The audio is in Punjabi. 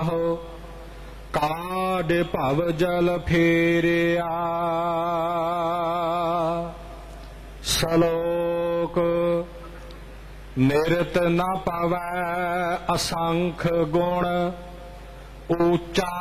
ਕਾਢ ਭਵ ਜਲ ਫੇਰਿਆ। ਸ਼ਲੋਕ ਨਿਰਤ ਨ ਪਵੈ ਅਸੰਖ ਗੁਣ ਊਚਾ